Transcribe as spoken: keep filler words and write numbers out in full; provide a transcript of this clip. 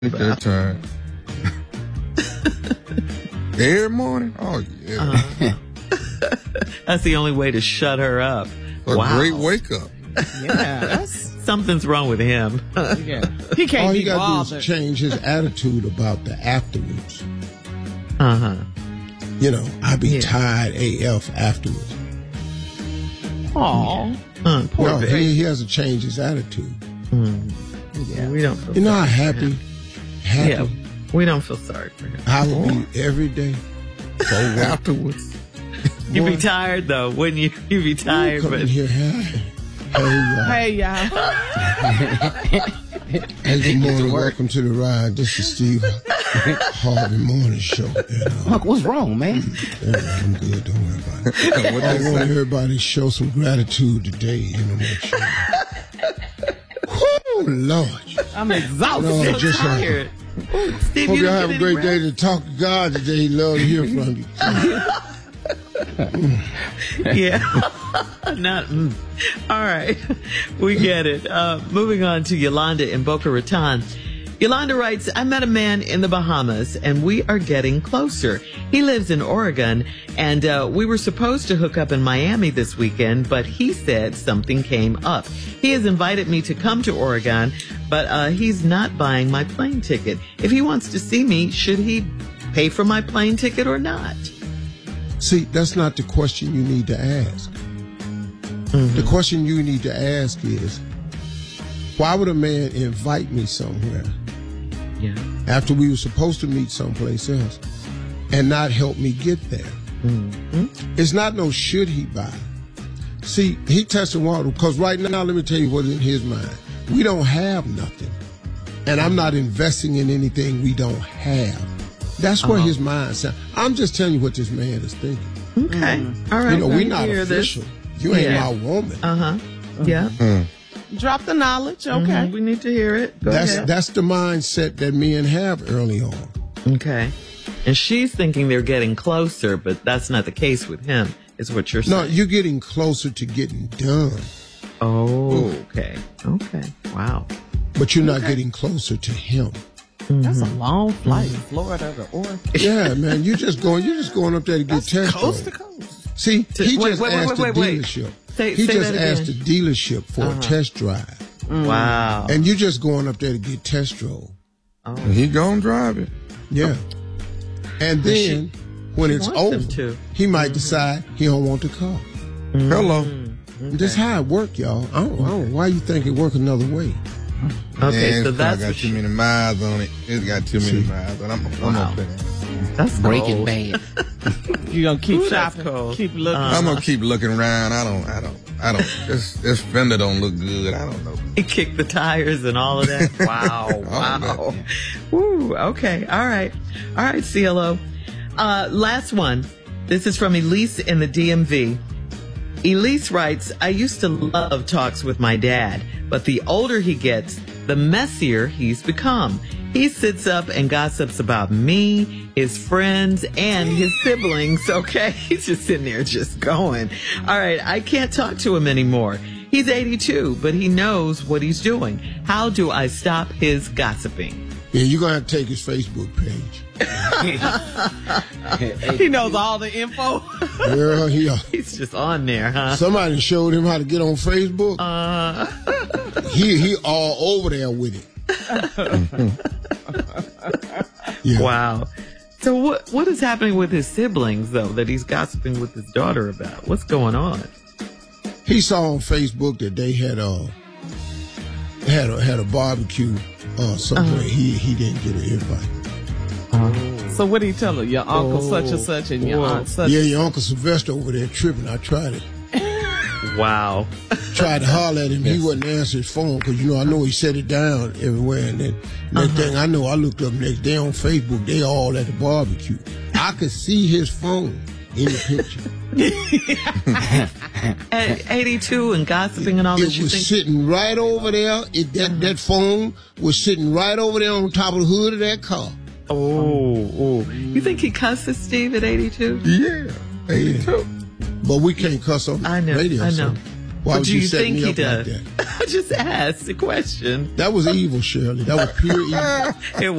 Their turn. Every morning? Oh, yeah. Uh, that's the only way to shut her up. A wow. great wake up. Yeah, that's something's wrong with him. yeah. He can't All be you gotta bothered. do is change his attitude about the afterwards. Uh huh. You know, I be Yeah. tired A F afterwards. Aw. Uh, poor No, baby. he, he has to change his attitude. Mm. Yeah. We don't feel You know how sorry for happy, him. happy Yeah, we don't feel sorry for him. I would be every day. So afterwards. You'd be Boy, tired though, wouldn't you? You'd be tired, come but in here, hey, hey, y'all. Hey, y'all. Hey, good morning. Welcome to the ride. This is Steve Harvey Morning Show. And, uh, Mark, what's wrong, man? yeah, I'm good. Don't worry about it. What I they want say? everybody to show some gratitude today. You know, make sure. Whoo, Lord. I'm exhausted. No, so just uh, tired. Ooh, Steve, hope you y'all didn't have get a great any day rest? to talk to God today. He love to hear from you. Yeah. Not. Mm. All right. We get it. Uh, moving on to Yolanda in Boca Raton. Yolanda writes, I met a man in the Bahamas and we are getting closer. He lives in Oregon and uh, we were supposed to hook up in Miami this weekend, but he said something came up. He has invited me to come to Oregon, but uh, he's not buying my plane ticket. If he wants to see me, should he pay for my plane ticket or not? See, that's not the question you need to ask. Mm-hmm. The question you need to ask is, why would a man invite me somewhere Yeah. after we were supposed to meet someplace else and not help me get there? Mm-hmm. It's not no should he buy. See, he tested water because right now, let me tell you what's in his mind. We don't have nothing. And I'm not investing in anything we don't have. That's where Uh-huh. his mind's at. I'm just telling you what this man is thinking. Okay. All right. You know, let we're me not hear this. official. You ain't Yeah. my woman. Uh-huh. Yeah. Drop the knowledge. Okay. Mhm. We need to hear it. Go That's ahead. that's the mindset that men have early on. Okay. And she's thinking they're getting closer, but that's not the case with him, is what you're No, saying. you're getting closer to getting done, Oh, okay. Okay. Wow. but you're not getting closer to him. That's a long flight. Florida to Oregon. Yeah, man, you just going you're just going up there to get test Coast to drove. coast. See, To- he wait, just wait, wait, asked wait, the wait, wait. dealership. Say- he say just that asked the again. dealership for a test drive, Wow. and you just going up there to get test drove. He gonna drive it. Yeah, and then when it's wants him over, to. he might decide he don't want the car. Hello. This how it work, y'all. I don't, I don't know why you think it work another way. Okay, yeah, so it's that's got what too she, many miles on it. It's got too many miles on it. I'm, I'm Wow. gonna pay. that's Breaking cold. Bad. You gonna keep Ooh, that's shopping, cold. keep looking. I'm gonna keep looking around. I don't. I don't. I don't. This this fender don't look good. I don't know. He kicked the tires and all of that. Wow. Wow. Woo. Okay. All right. All right, C L O. Uh, last one. This is from Elise in the D M V. Elise writes, I used to love talks with my dad, but the older he gets, the messier he's become. He sits up and gossips about me, his friends, and his siblings, okay? He's just sitting there just going. All right, I can't talk to him anymore. He's eighty-two, but he knows what he's doing. How do I stop his gossiping? Yeah, you're gonna have to take his Facebook page. He knows all the info. Girl, he, uh, He's just on there, huh? somebody showed him how to get on Facebook. Uh, he he all over there with it. Yeah. wow. So what what is happening with his siblings, though, that he's gossiping with his daughter about? What's going on? He saw on Facebook that they had a had a had a barbecue uh, somewhere. Uh-huh. He he didn't get an invite. So what do you tell her? Your uncle Oh. such and such and your Whoa. aunt such. Yeah, your Uncle Sylvester over there tripping. I tried it. Wow. Tried to holler at him. He wouldn't answer his phone because, you know, I know he set it down everywhere. And then next thing I know, I looked up next day on Facebook, they all at the barbecue. I could see his phone in the picture. At eighty-two and gossiping and all It this, you was think? sitting right over there. It, that, that phone was sitting right over there on top of the hood of that car. Oh, oh. You think he cusses, Steve, at eighty-two? Yeah. eighty-two. But we can't cuss on I know, radio. I so know. why But would do you you set think me he up does? like that? I just asked the question. That was evil, Shirley. That was pure evil. It